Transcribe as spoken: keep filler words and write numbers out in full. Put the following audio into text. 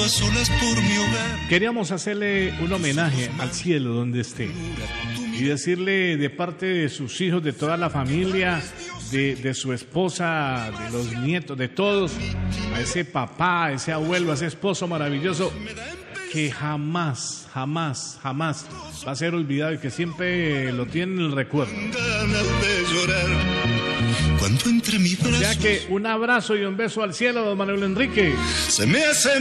a solas por mi hogar. Queríamos hacerle un homenaje al cielo donde esté y decirle de parte de sus hijos, de toda la familia, de, de su esposa, de los nietos, de todos, a ese papá, a ese abuelo, a ese esposo maravilloso, que jamás, jamás, jamás va a ser olvidado y que siempre lo tiene en el recuerdo. Ganas de llorar cuando entre mis brazos. O sea que un abrazo y un beso al cielo, don Manuel Enrique. Se me hace